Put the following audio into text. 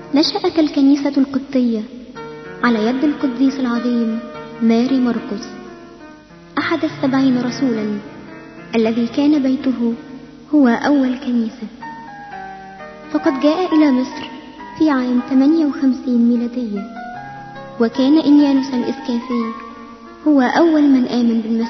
نشأت الكنيسة القبطية على يد القديس العظيم ماري مرقس، أحد 70 رسولا، الذي كان بيته هو أول كنيسة. فقد جاء إلى مصر في عام 58 ميلادية، وكان إنيانوس الإسكافي هو أول من آمن بالمسيح.